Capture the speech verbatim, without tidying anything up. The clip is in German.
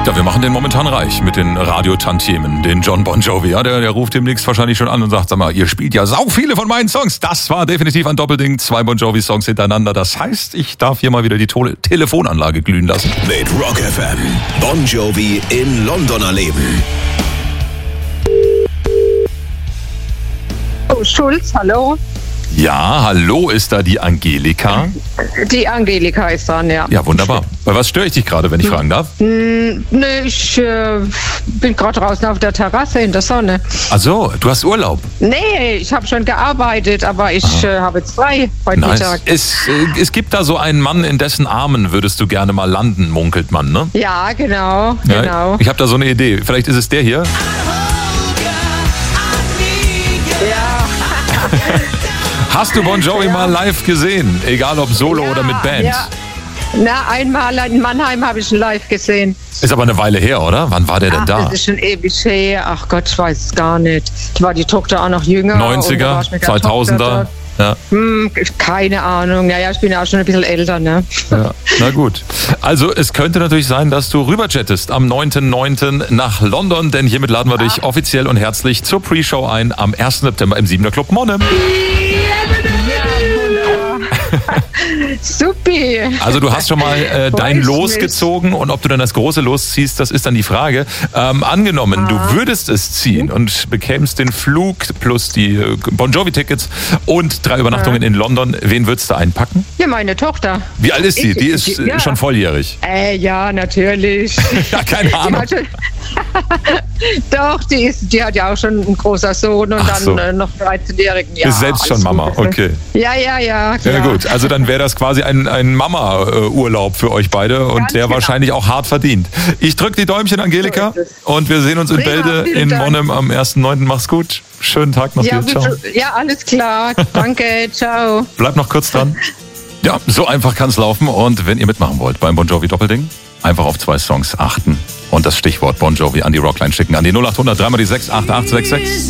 Ja, wir machen den momentan reich mit den Radiotantiemen, den John Bon Jovi. Ja, der, der ruft demnächst wahrscheinlich schon an und sagt, sag mal, ihr spielt ja sau viele von meinen Songs. Das war definitiv ein Doppelding, zwei Bon Jovi-Songs hintereinander. Das heißt, ich darf hier mal wieder die Tole- Telefonanlage glühen lassen. Mit Rock F M. Bon Jovi in London erleben. Oh, Schulz, hallo. Ja, hallo, ist da die Angelika? Die Angelika ist dran, ja. Ja, wunderbar. Bei was störe ich dich gerade, wenn ich fragen darf? Hm, nee, ich äh, bin gerade draußen auf der Terrasse in der Sonne. Ach so, du hast Urlaub? Nee, ich habe schon gearbeitet, aber ich äh, habe jetzt frei heute Nice. Mittag. Es, äh, es gibt da so einen Mann, in dessen Armen würdest du gerne mal landen, munkelt man, ne? Ja, genau, Ja, genau. ich habe da so eine Idee. Vielleicht ist es der hier? Ja. Hast du Bon Jovi mal live gesehen? Egal ob solo ja, oder mit Band. Ja. Na, einmal in Mannheim habe ich ihn live gesehen. Ist aber eine Weile her, oder? Wann war der denn Ach, da? das ist schon ewig her. Ach Gott, ich weiß es gar nicht. Da war die Tochter auch noch jünger. neunziger, und da war ich mit der zweitausender? Tochter Ja, Hm, keine Ahnung. Ja, ja, ich bin ja auch schon ein bisschen älter, ne? ja, na gut. Also es könnte natürlich sein, dass du rüberchattest am neunten neunten nach London, denn hiermit laden wir dich offiziell und herzlich zur Pre-Show ein am ersten September im Siebener Club Monnem. Supi. Also du hast schon mal äh, dein Weiß Los nicht. gezogen und ob du dann das große Los ziehst, das ist dann die Frage. Ähm, angenommen, du würdest es ziehen und bekämst den Flug plus die äh, Bon Jovi-Tickets und drei Übernachtungen in London, wen würdest du einpacken? Ja, meine Tochter. Wie alt ist sie? Ich- Die ist ich- äh, ja. schon volljährig. Äh, ja, natürlich. Ja, keine Die Ahnung. hat schon- Doch, die, ist, die hat ja auch schon einen großer Sohn und Ach dann so. äh, noch dreizehn-jährigen. Ja, Ist selbst schon alles Mama, Gute. okay. Ja, ja, ja. Ja Klar. gut, also dann wäre das quasi ein, ein Mama-Urlaub für euch beide und Ganz der genau. wahrscheinlich auch hart verdient. Ich drücke die Däumchen, Angelika, So ist es. und wir sehen uns in Prima, Bälde vielen in Dank. Monnem am ersten neunten Mach's gut. Schönen Tag noch Ja, dir. Ciao. bitte- ja, alles klar. Danke, ciao. Bleib noch kurz dran. Ja, so einfach kann's laufen. Und wenn ihr mitmachen wollt beim Bon Jovi Doppelding, einfach auf zwei Songs achten und das Stichwort Bon Jovi an die Rockline schicken. An die null acht hundert, dreimal die sechs acht acht sechs sechs.